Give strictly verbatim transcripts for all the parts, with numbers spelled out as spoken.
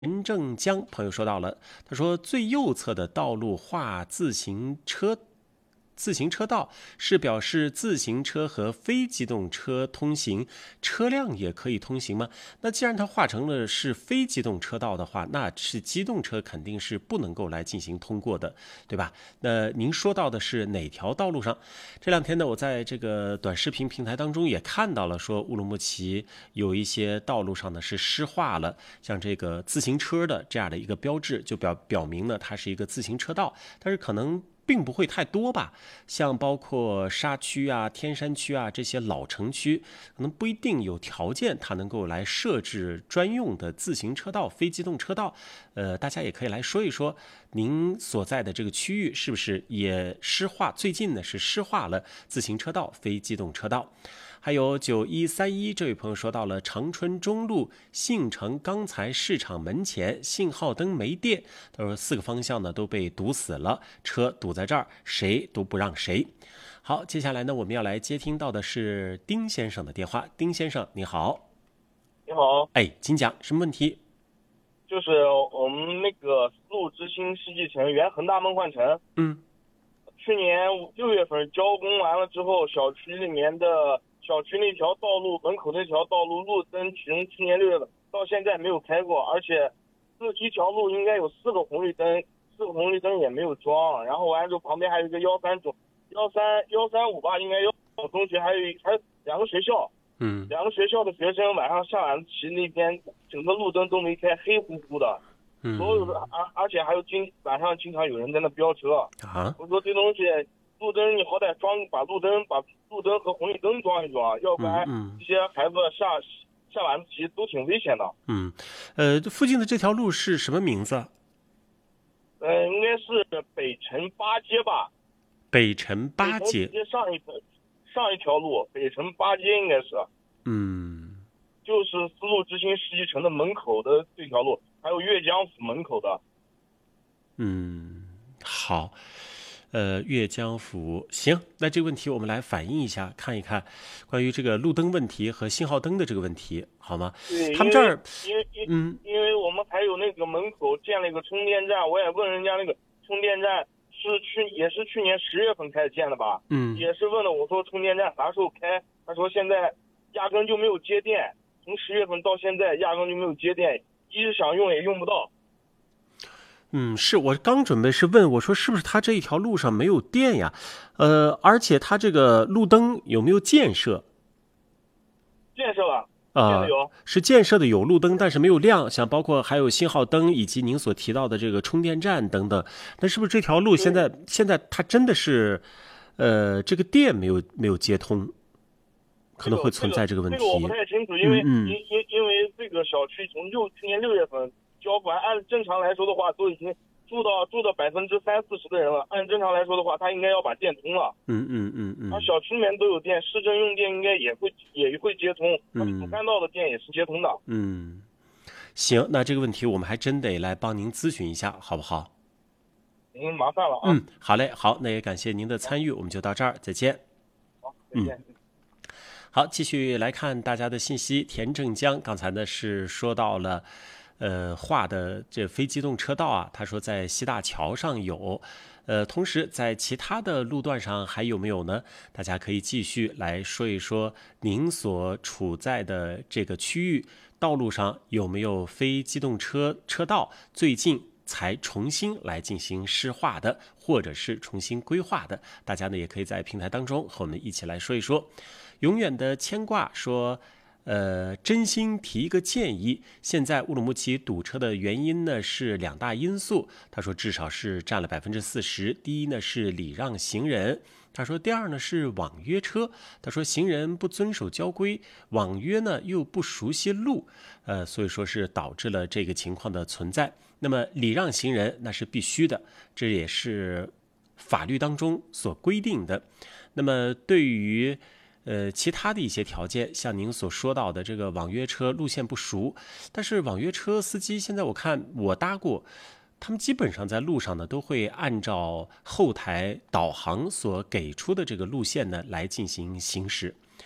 陈正江朋友说到了，他说最右侧的道路画自行车自行车道是表示自行车和非机动车通行，车辆也可以通行吗？那既然它画成了是非机动车道的话，那是机动车肯定是不能够来进行通过的，对吧？那您说到的是哪条道路上？这两天呢，我在这个短视频平台当中也看到了，说乌鲁木齐有一些道路上呢是湿化了，像这个自行车的这样的一个标志，就表表明呢它是一个自行车道，但是可能并不会太多吧，像包括沙区啊、天山区啊这些老城区，可能不一定有条件它能够来设置专用的自行车道、非机动车道。呃，大家也可以来说一说，您所在的这个区域是不是也湿化？最近呢是湿化了自行车道、非机动车道。还有九一三一这位朋友说到了长春中路信城钢材市场门前信号灯没电，他说四个方向呢都被堵死了，车堵在这儿，谁都不让谁。好，接下来呢我们要来接听到的是丁先生的电话。丁先生你好。 你好， 哎，请讲，什么问题？ 就是我们那个丝路之星世纪城原恒大梦幻城， 嗯去年六月份交工完了之后，小区里面的小区那条道路门口那条道路路灯从去年六月份到现在没有开过，而且这一条路应该有四个红绿灯，四个红绿灯也没有装，然后完了之后旁边还有一个幺三中幺三幺三五吧，应该有中学，还有一还有两个学校。 嗯两个学校的学生晚上下晚自习那边，整个路灯都没开，黑乎乎的， 嗯所有的而而且还有经晚上经常有人在那飙车。 啊我说这东西，路灯你好歹装把路灯把路灯和红绿灯装一装，要不然嗯这些孩子下下晚自习都挺危险的。 嗯，呃，附近的这条路是什么名字？ 呃，应该是北辰八街吧？ 北辰北辰八街。 街上一上一条路，北辰八街应该是。 嗯就是丝路之星世纪城的门口的这条路，还有岳江府门口的。 嗯，好。呃，岳江府行，那这个问题我们来反映一下，看一看关于这个路灯问题和信号灯的这个问题，好吗？ 对， 他们这儿， 因为因为嗯因为我们还有那个门口建了一个充电站，我也问人家那个充电站是去也是去年十月份开始建的吧？ 嗯也是问了我说充电站啥时候开，他说现在压根就没有接电，从十月份到现在压根就没有接电，一直想用也用不到。 嗯，是我刚准备是问我说是不是他这一条路上没有电呀？呃，而且他这个路灯有没有建设？ 建设了，建呃， 的有。 是建设的有路灯，但是没有亮，像包括还有信号灯以及您所提到的这个充电站等等。那是不是这条路现在现在它真的是，呃，这个电没有没有接通，可能会存在这个问题。 这个我不太清楚，因为嗯嗯因因因为这个小区从六去年六月份交完，按正常来说的话，都已经住到住到百分之三四十的人了。按正常来说的话，他应该要把电通了。 嗯嗯嗯嗯， 而小区里面都有电，市政用电应该也会也会接通， 嗯主干道的电也是接通的。 嗯，行，那这个问题我们还真得来帮您咨询一下，好不好？ 您麻烦了啊。 嗯，好嘞，好，那也感谢您的参与，我们就到这儿，再见。 好，再见。嗯好，继续来看大家的信息。田正江刚才呢是说到了，呃，画的这非机动车道啊，他说在西大桥上有，呃，同时在其他的路段上还有没有呢？大家可以继续来说一说您所处在的这个区域道路上有没有非机动车车道，最近才重新来进行施画的，或者是重新规划的，大家呢也可以在平台当中和我们一起来说一说。永远的牵挂说，呃，真心提一个建议，现在乌鲁木齐堵车的原因呢是两大因素。他说至少是占了百分之四十。第一呢是礼让行人，他说第二呢是网约车。他说行人不遵守交规，网约呢又不熟悉路，呃，所以说是导致了这个情况的存在。那么礼让行人那是必须的，这也是法律当中所规定的。那么对于呃，其他的一些条件，像您所说到的这个网约车路线不熟，但是网约车司机现在我看我搭过，他们基本上在路上呢都会按照后台导航所给出的这个路线呢来进行行驶。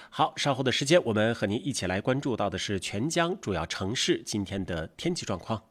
好，稍后的时间我们和您一起来关注到的是全江主要城市今天的天气状况。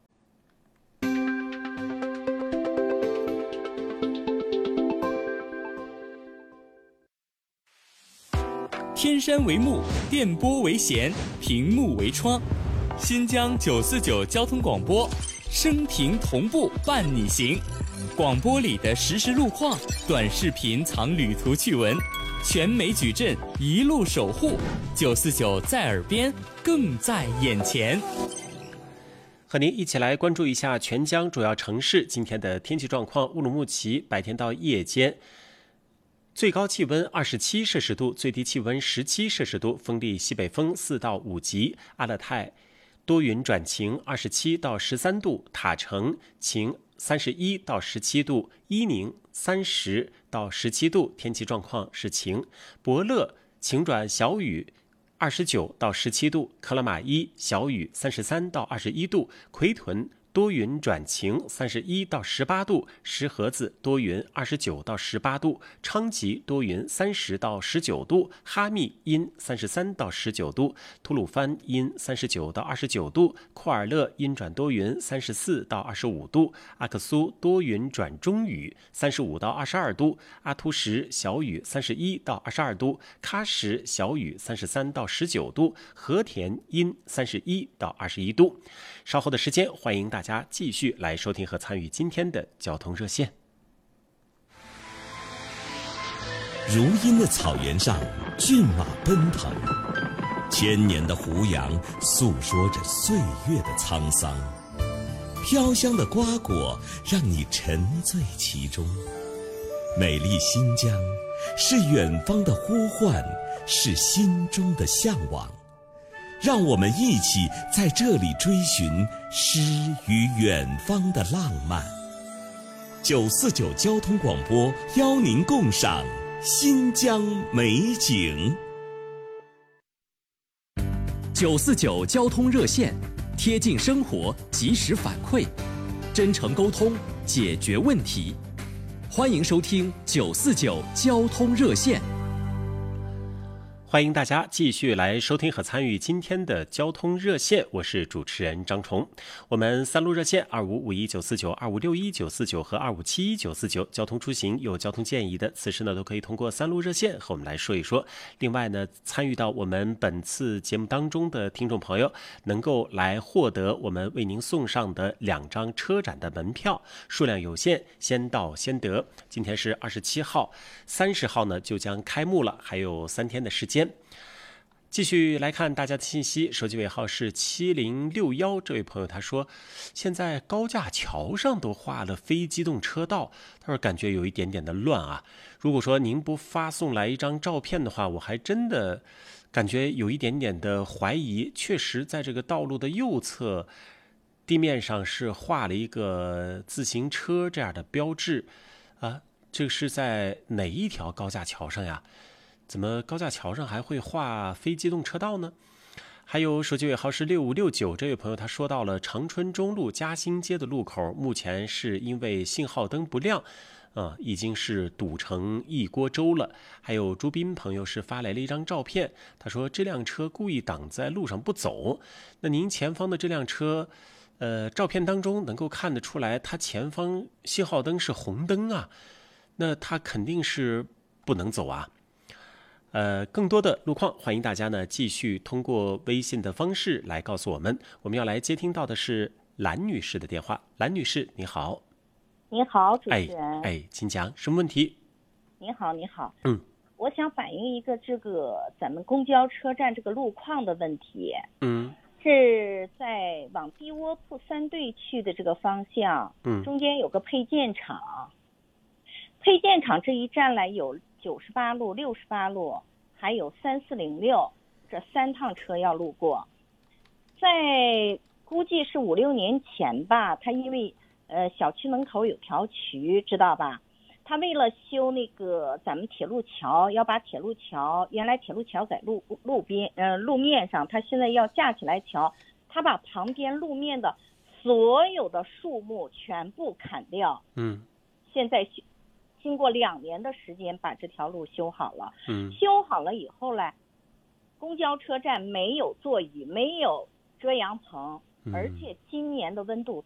天山为幕，电波为弦，屏幕为窗，新疆九四九交通广播，声屏同步伴你行。广播里的实时路况，短视频藏旅途趣闻，全美矩阵一路守护。九四九在耳边，更在眼前。 和您一起来关注一下全江主要城市今天的天气状况。乌鲁木齐白天到夜间最高气温二十七摄氏度，最低气温十七摄氏度，风力西北风四到五级。阿勒泰多云转晴，二十七到十三度；塔城晴，三十一到十七度；伊宁三十到十七度，天气状况是晴。博乐晴转小雨，二十九到十七度；克拉玛依小雨，三十三到二十一度；奎屯多云转晴，三十一到十八度；石河子多云，二十九到十八度；昌吉多云，三十到十九度；哈密阴，三十三到十九度；吐鲁番阴，三十九到二十九度；库尔勒阴转多云，三十四到二十五度；阿克苏多云转中雨，三十五到二十二度；阿图什小雨，三十一到二十二度；喀什小雨，三十三到十九度；和田阴，三十一到二十一度。稍后的时间，欢迎大家继续来收听和参与今天的交通热线。 如茵的草原上，骏马奔腾，千年的胡杨诉说着岁月的沧桑，飘香的瓜果让你沉醉其中。美丽新疆，是远方的呼唤，是心中的向往。让我们一起在这里追寻诗与远方的浪漫。九四九交通广播邀您共赏新疆美景。 九四九交通热线，贴近生活，及时反馈，真诚沟通，解决问题。欢迎收听九四九交通热线。 欢迎大家继续来收听和参与今天的交通热线，我是主持人张崇。我们三路热线二五五一九四九、二五六一九四九和二五七一九四九，交通出行有交通建议的，此时呢都可以通过三路热线和我们来说一说。另外呢，参与到我们本次节目当中的听众朋友，能够来获得我们为您送上的两张车展的门票，数量有限，先到先得。今天是二十七号，三十号呢就将开幕了，还有三天的时间。继续来看大家的信息，手机尾号是七零六一，这位朋友他说，现在高架桥上都画了非机动车道，他说感觉有一点点的乱啊。如果说您不发送来一张照片的话，我还真的感觉有一点点的怀疑。确实在这个道路的右侧地面上是画了一个自行车这样的标志啊，这个是在哪一条高架桥上呀？怎么高架桥上还会画非机动车道呢？还有手机尾号是六五六九，这位朋友他说到了长春中路嘉兴街的路口，目前是因为信号灯不亮，啊，已经是堵成一锅粥了。还有朱斌朋友是发来了一张照片，他说这辆车故意挡在路上不走。那您前方的这辆车，呃，照片当中能够看得出来，它前方信号灯是红灯啊，那它肯定是不能走啊。呃，更多的路况，欢迎大家呢继续通过微信的方式来告诉我们。我们要来接听到的是蓝女士的电话。蓝女士，你好。 你好，主持人。 哎，哎，请讲，什么问题？ 你好，你好。 嗯， 我想反映一个这个咱们公交车站这个路况的问题。 嗯， 是在往地窝铺三队去的这个方向。 嗯， 中间有个配件厂。配件厂这一站来有九十八路、六十八路，还有三四零六，这三趟车要路过。在估计是五六年前吧，他因为呃小区门口有条渠，知道吧？他为了修那个咱们铁路桥，要把铁路桥原来铁路桥在路路边呃路面上，他现在要架起来桥，他把旁边路面的所有的树木全部砍掉。 嗯， 现在经过两年的时间把这条路修好了。 嗯， 修好了以后呢， 公交车站没有座椅，没有遮阳棚， 嗯而且今年的温度